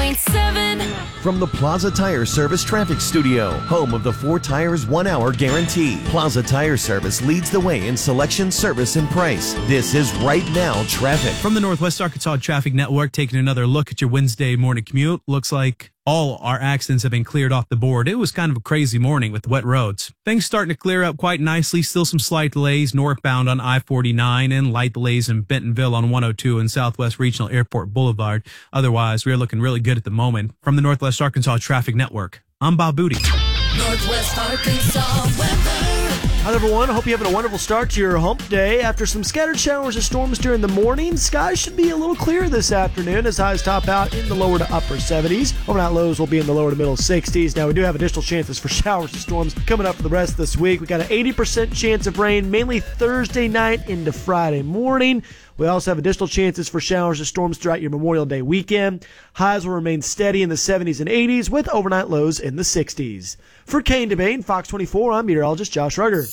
106.7. From the Plaza Tire Service Traffic Studio, home of the 4 Tires 1 Hour Guarantee. Plaza Tire Service leads the way in selection, service, and price. This is Right Now Traffic. From the Northwest Arkansas Traffic Network, taking another look at your Wednesday morning commute. Looks like all our accidents have been cleared off the board. It was kind of a crazy morning with the wet roads. Things starting to clear up quite nicely. Still some slight delays northbound on I-49 and light delays in Bentonville on 102 and Southwest Regional Airport Boulevard. Otherwise, we're looking really good at the moment. From the Northwest Arkansas Traffic Network, I'm Bob Booty. Northwest Arkansas weather. Hi, everyone. I hope you're having a wonderful start to your hump day. After some scattered showers and storms during the morning, skies should be a little clearer this afternoon as highs top out in the lower to upper 70s. Overnight lows will be in the lower to middle 60s. Now, we do have additional chances for showers and storms coming up for the rest of this week. We got an 80% chance of rain, mainly Thursday night into Friday morning. We also have additional chances for showers and storms throughout your Memorial Day weekend. Highs will remain steady in the 70s and 80s with overnight lows in the 60s. For Kane Debate, Fox 24, I'm meteorologist Josh Rugger.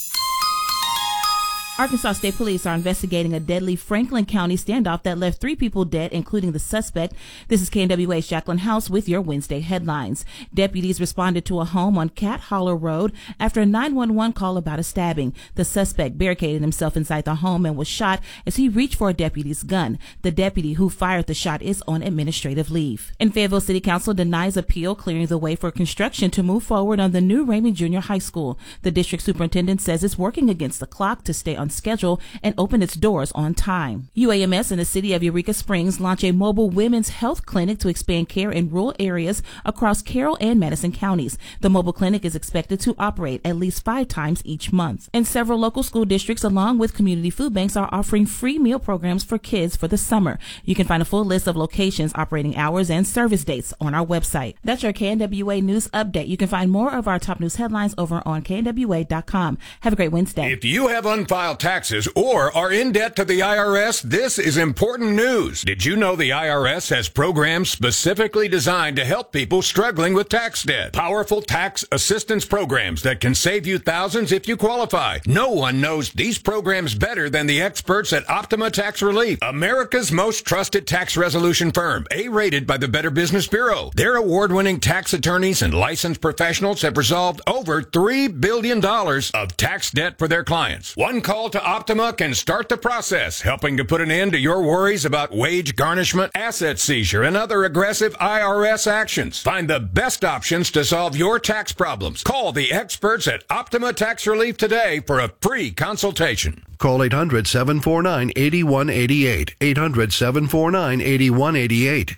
Arkansas State Police are investigating a deadly Franklin County standoff that left 3 people dead, including the suspect. This is KNWA's Jacqueline House with your Wednesday headlines. Deputies responded to a home on Cat Hollow Road after a 911 call about a stabbing. The suspect barricaded himself inside the home and was shot as he reached for a deputy's gun. The deputy who fired the shot is on administrative leave. And Fayetteville City Council denies appeal, clearing the way for construction to move forward on the new Raymond Junior High School. The district superintendent says it's working against the clock to stay on schedule and open its doors on time. UAMS and the city of Eureka Springs launch a mobile women's health clinic to expand care in rural areas across Carroll and Madison counties. The mobile clinic is expected to operate at least 5 times each month. And several local school districts, along with community food banks, are offering free meal programs for kids for the summer. You can find a full list of locations, operating hours, and service dates on our website. That's your KNWA News Update. You can find more of our top news headlines over on knwa.com. Have a great Wednesday. If you have unfiled taxes or are in debt to the IRS, this is important news. Did you know the IRS has programs specifically designed to help people struggling with tax debt? Powerful tax assistance programs that can save you thousands if you qualify. No one knows these programs better than the experts at Optima Tax Relief, America's most trusted tax resolution firm, A-rated by the Better Business Bureau. Their award-winning tax attorneys and licensed professionals have resolved over $3 billion of tax debt for their clients. One call to Optima can start the process, helping to put an end to your worries about wage garnishment, asset seizure, and other aggressive IRS actions. Find the best options to solve your tax problems. Call the experts at Optima Tax Relief today for a free consultation. Call 800-749-8188. 800-749-8188.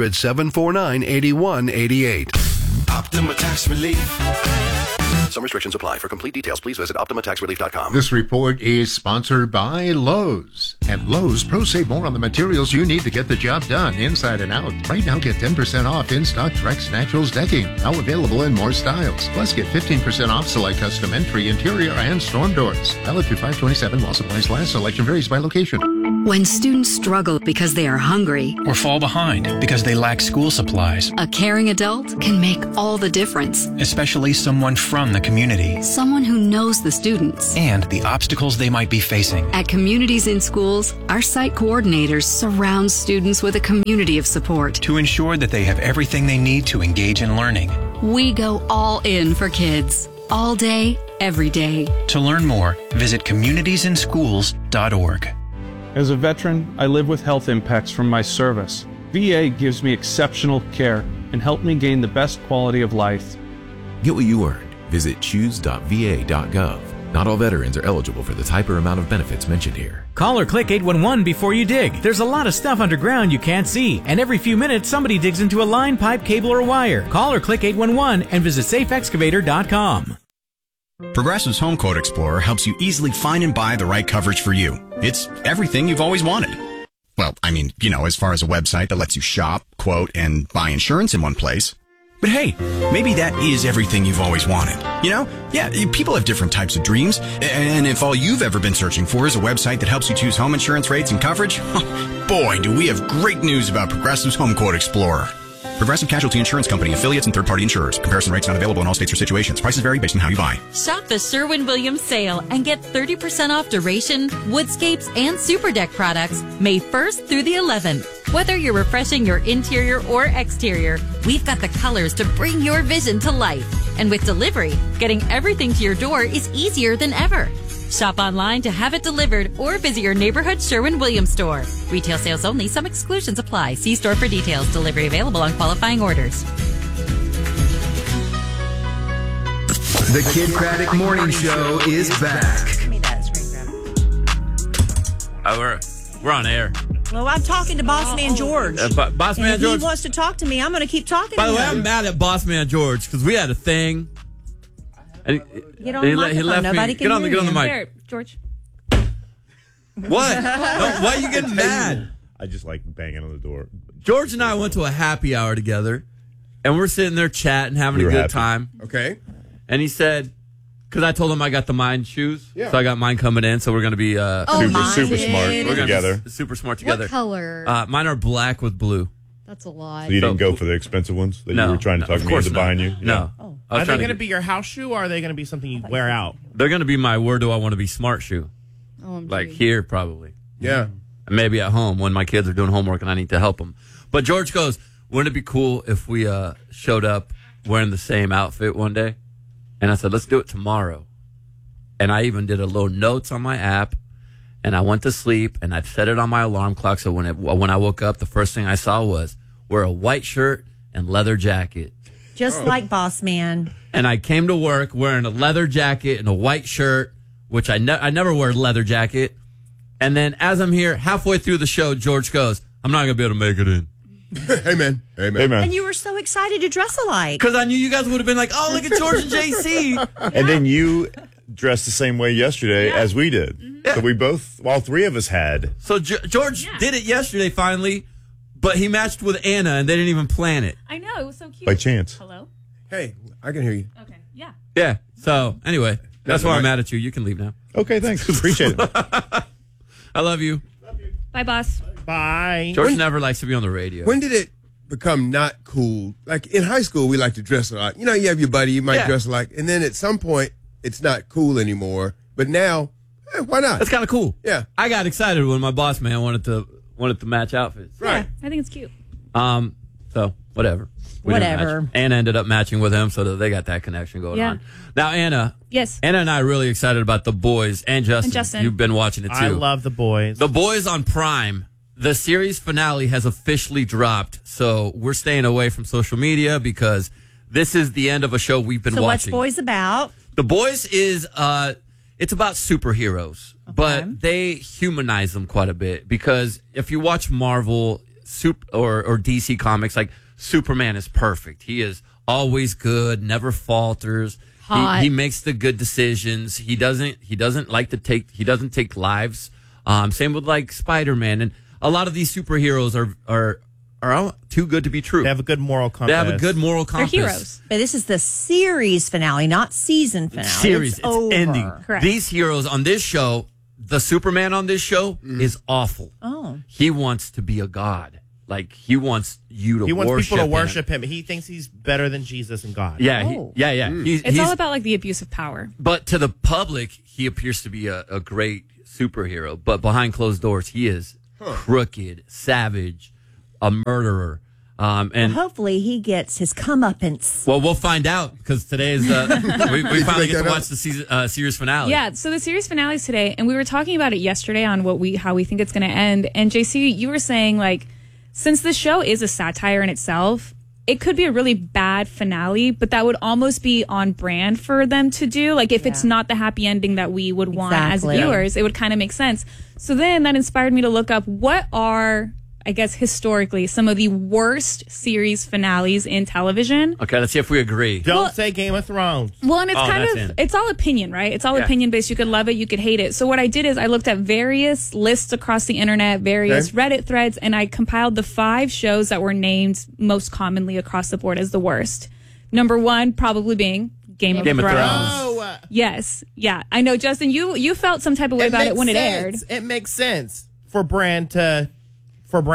800-749-8188. Optima Tax Relief. Some restrictions apply. For complete details, please visit OptimaTaxRelief.com. This report is sponsored by Lowe's. At Lowe's, pros save more on the materials you need to get the job done, inside and out. Right now, get 10% off in-stock Trex Naturals decking, now available in more styles. Plus, get 15% off select custom entry, interior, and storm doors. Valid through 5/27 while supplies last. Selection varies by location. When students struggle because they are hungry or fall behind because they lack school supplies, a caring adult can make all the difference. Especially someone from the community. Someone who knows the students and the obstacles they might be facing. At Communities in Schools, our site coordinators surround students with a community of support to ensure that they have everything they need to engage in learning. We go all in for kids, all day, every day. To learn more, visit communitiesinschools.org. As a veteran, I live with health impacts from my service. VA gives me exceptional care and helped me gain the best quality of life. Get what you earned. Visit choose.va.gov. Not all veterans are eligible for the type or amount of benefits mentioned here. Call or click 811 before you dig. There's a lot of stuff underground you can't see, and every few minutes somebody digs into a line, pipe, cable, or wire. Call or click 811 and visit safeexcavator.com. Progressive's Home Quote Explorer helps you easily find and buy the right coverage for you. It's everything you've always wanted. Well, I mean, as far as a website that lets you shop, quote, and buy insurance in one place. But hey, maybe that is everything you've always wanted. Yeah, people have different types of dreams. And if all you've ever been searching for is a website that helps you choose home insurance rates and coverage, boy, do we have great news about Progressive's Home Quote Explorer. Progressive Casualty Insurance Company, affiliates, and third-party insurers. Comparison rates not available in all states or situations. Prices vary based on how you buy. Shop the Sherwin-Williams sale and get 30% off Duration, Woodscapes, and Super Deck products May 1st through the 11th. Whether you're refreshing your interior or exterior, we've got the colors to bring your vision to life. And with delivery, getting everything to your door is easier than ever. Shop online to have it delivered or visit your neighborhood Sherwin-Williams store. Retail sales only. Some exclusions apply. See store for details. Delivery available on qualifying orders. The Kid Craddock Morning Show is back. Give me that screen grab. We're on air. Well, I'm talking to Boss Man George. Boss Man if George. he wants to talk to me, I'm going to keep talking By to the him. way, I'm mad at Boss Man George because we had a thing. And Get on the microphone. Nobody can hear get on the you. mic. There, George. What? No, why are you getting mad? I just like banging on the door. George and I went to a happy hour together, and we're sitting there chatting, having We a were good happy. time. Okay. And he said, because I told him I got the mine shoes, Yeah. so I got mine coming in, so we're going to be super smart we're gonna together. be super smart together. What color? Mine are black with blue. That's a lot. So you didn't go for the expensive ones that you were trying to talk me into buying you? No. I was Are they trying going to get- be your house shoe, or are they going to be something you wear out? They're going to be my where do I want to be smart shoe. Like here, probably. Yeah. And maybe at home when my kids are doing homework and I need to help them. But George goes, wouldn't it be cool if we showed up wearing the same outfit one day? And I said, let's do it tomorrow. And I even did a little notes on my app. And I went to sleep and I set it on my alarm clock. So when I woke up, the first thing I saw was wear a white shirt and leather jacket. Just like Boss Man. And I came to work wearing a leather jacket and a white shirt, which I never wear a leather jacket. And then as I'm here, halfway through the show, George goes, I'm not going to be able to make it in. Hey, man. Hey, man. And you were so excited to dress alike. Because I knew you guys would have been like, oh, look at George and JC. And then you dressed the same way yesterday as we did. Mm-hmm. So we both, all three of us had. So George did it yesterday finally, but he matched with Anna and they didn't even plan it. I know, it was so cute. By chance. Hello? Hey, I can hear you. Okay, yeah. Yeah. So anyway, that's why I'm mad at you. You can leave now. Okay, thanks. Appreciate it. I love you. Bye, boss. Bye. George never likes to be on the radio. When did it become not cool? Like in high school, we like to dress a lot. You know, you have your buddy, you might dress alike. And then at some point, it's not cool anymore. But now, why not? That's kind of cool. Yeah. I got excited when my boss man wanted to match outfits. Right. I think it's cute. So whatever. We didn't Whatever. match. Anna ended up matching with him, so that they got that connection going on. Now, Anna. Yes. Anna and I are really excited about The Boys and Justin. And Justin. You've been watching it too. I love The Boys. The Boys on Prime. The series finale has officially dropped, so we're staying away from social media because this is the end of a show we've been So what's watching. Boys about? The Boys is it's about superheroes, but they humanize them quite a bit because if you watch Marvel or DC comics, like Superman is perfect. He is always good, never falters. Hot. He makes the good decisions. He doesn't like to take. He doesn't take lives. Same with like Spider-Man, and a lot of these superheroes are all too good to be true. They have a good moral compass. They have a good moral compass. They're heroes. But this is the series finale, not season finale. Series, it's over. ending. Correct. These heroes on this show, the Superman on this show is awful. Oh. He wants to be a god. Like he wants you to. He wants worship people to worship him. He thinks he's better than Jesus and God. Yeah, Oh. yeah. It's all about like the abuse of power. But to the public, he appears to be a great superhero. But behind closed doors, he is crooked, savage, a murderer. And Hopefully he gets his comeuppance. well, we'll find out because today is we finally get to watch the series finale. Yeah, so the series finale is today, and we were talking about it yesterday on how we think it's going to end. And JC, you were saying like, since the show is a satire in itself, it could be a really bad finale, but that would almost be on brand for them to do. Like if it's not the happy ending that we would want Exactly. as viewers, it would kind of make sense. So then that inspired me to look up what are, I guess, historically, some of the worst series finales in television. Okay, let's see if we agree. Don't say Game of Thrones. Well, and it's that's in. it's all opinion, right? It's all opinion based. You could love it, you could hate it. So what I did is I looked at various lists across the internet, various Reddit threads, and I compiled the 5 shows that were named most commonly across the board as the worst. Number 1 probably being Game of Thrones. Oh, Yes. Yeah. I know, Justin, you felt some type of way about it when it aired. It makes sense for brand.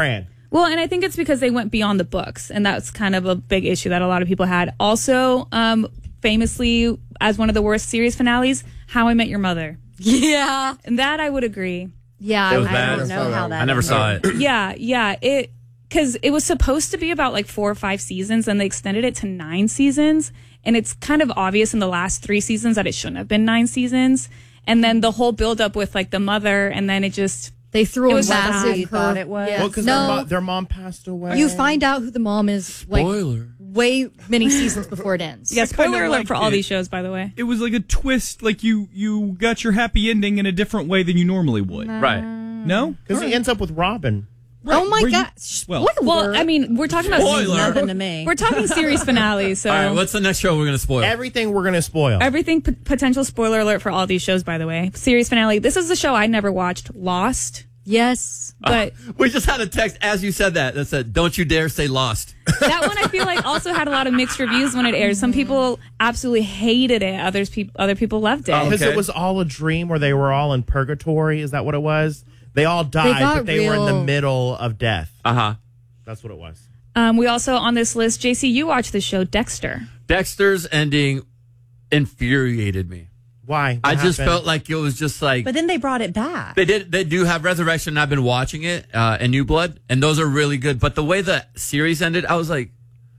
Well, and I think it's because they went beyond the books, and that's kind of a big issue that a lot of people had. Also, famously, as one of the worst series finales, How I Met Your Mother. Yeah. And that I would agree. Yeah, It was I bad. don't know how that I never saw it. Yeah. Because it was supposed to be about like 4 or 5 seasons, and they extended it to 9 seasons. And it's kind of obvious in the last 3 seasons that it shouldn't have been 9 seasons. And then the whole build-up with like the mother, and then it just... They threw it a was massive bad. curve. Yes. Well, because No. their mom passed away. You find out who the mom is like Spoiler. way many seasons before it ends. Yeah, I kinda spoiler alert liked for all it. these shows, by the way. It was like a twist, like you got your happy ending in a different way than you normally would. Right. No? Because he ends up with Robin. Oh my Were you- gosh. well- Well, I mean, we're talking about Spoiler. Nothing to me. We're talking series finale, so All right, what's the next show we're going to spoil? Everything we're going to spoil. everything potential spoiler alert for all these shows. By the way, series finale. This is the show I never watched, Lost. Yes. But We just had a text as you said that said, "Don't you dare say Lost." that one I feel like also had a lot of mixed reviews when it aired. Some people absolutely hated it. Other people loved it. Because Okay. it was all a dream where they were all in purgatory. Is that what it was? They all died, got but they were in the real- middle of death. Uh-huh. That's what it was. We also on this list, JC, you watched the show Dexter. Dexter's ending infuriated me. Why? I What just happened? felt like it was just like But then they brought it back. they do have Resurrection. I've been watching it and New Blood, and those are really good. But the way the series ended, I was like,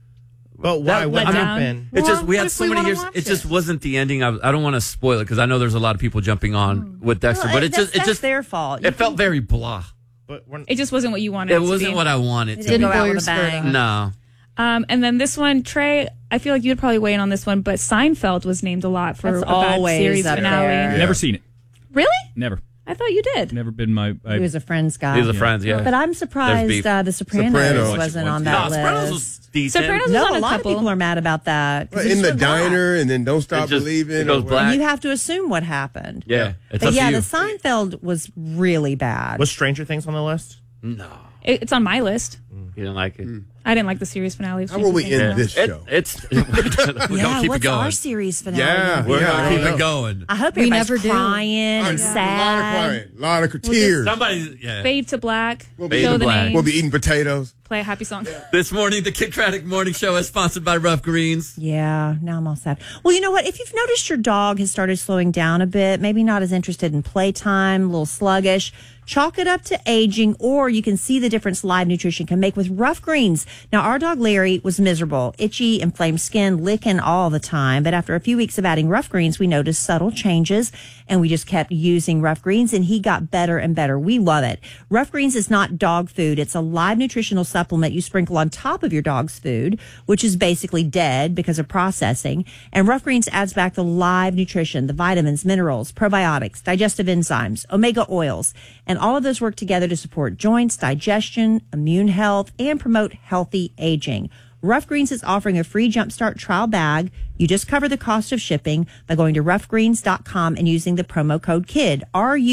But why? What let down. happened? it just we what had if so we many wanna years. watch It just it? wasn't the ending. I don't want to spoil it because I know there's a lot of people jumping on with Dexter, Well, but it that's just their fault. it felt very blah. But we're, It just wasn't what you wanted. It to wasn't be. what I wanted It to. didn't be. go out blow with a your skirt bang. up. No. And then this one, Trey, I feel like you'd probably weigh in on this one, but Seinfeld was named a lot for That's a bad always series up finale. there. Never seen it. Really? Never. I thought you did. Never been my. He was a Friends guy. These are friends, yeah. But I'm There's surprised beef. The Sopranos, Sopranos. wasn't on No, that Sopranos was list. decent. Sopranos was No, on a lot couple. of people are mad about that. 'cause Well, it in just the went black. diner, and then Don't Stop It just- Believing. it goes or black. And you have to assume what happened. Yeah, it's But up yeah, to you. the Seinfeld was really bad. was Stranger Things on the list? No, It's on my list. you didn't like it. I didn't like the series finale. of How will we Stranger end Things. this show? It's we're gonna yeah, keep what's it going. our series finale? Yeah, We're yeah, gonna I keep don't it know. going. I hope We everybody's never do. crying and A lot of sad. crying, a lot of tears. Somebody, yeah. Fade to Black. We'll be Show eating the black. names. We'll be eating potatoes. Play a happy song. This morning, the Kid Craddock Morning Show is sponsored by Rough Greens. Yeah, now I'm all sad. Well, you know what? If you've noticed your dog has started slowing down a bit, maybe not as interested in playtime, a little sluggish, chalk it up to aging, or you can see the difference Live Nutrition can make with Rough Greens. Now, our dog Larry was miserable, itchy, inflamed skin, licking all the time. But after a few weeks of adding Rough Greens, we noticed subtle changes, and we just kept using Rough Greens, and he got better and better. We love it. Rough Greens is not dog food. It's a live nutritional supplement you sprinkle on top of your dog's food, which is basically dead because of processing. And Rough Greens adds back the live nutrition, the vitamins, minerals, probiotics, digestive enzymes, omega oils, and all of those work together to support joints, digestion, immune health, and promote healthy aging. Rough Greens is offering a free Jumpstart trial bag. You just cover the cost of shipping by going to roughgreens.com and using the promo code KID,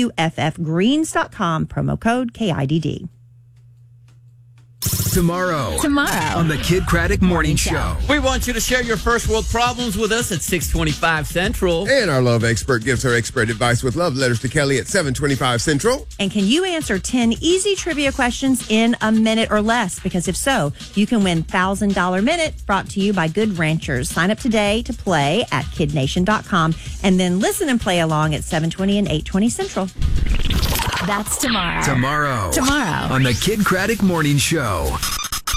RUFFgreens.com, promo code KIDD. Tomorrow on the Kid Craddock Morning Show. We want you to share your first world problems with us at 625 Central. And our love expert gives her expert advice with love letters to Kelly at 725 Central. And can you answer 10 easy trivia questions in a minute or less? Because if so, you can win $1,000 Minute brought to you by Good Ranchers. Sign up today to play at kidnation.com and then listen and play along at 720 and 820 Central. That's tomorrow. Tomorrow on the Kid Craddock Morning Show.